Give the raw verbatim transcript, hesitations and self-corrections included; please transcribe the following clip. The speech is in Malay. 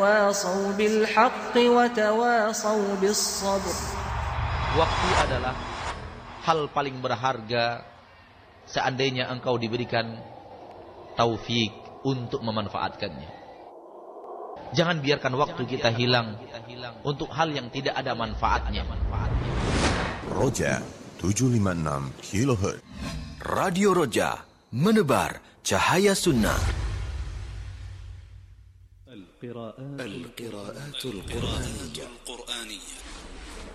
تواصوا بالحق وتواصوا بالصبر. Waktu adalah hal paling berharga seandainya engkau diberikan taufik untuk memanfaatkannya. Jangan biarkan waktu kita hilang untuk hal yang tidak ada manfaatnya. Roja tujuh lima enam kilohertz. Radio Roja, menebar cahaya sunnah. القراءات القرآنية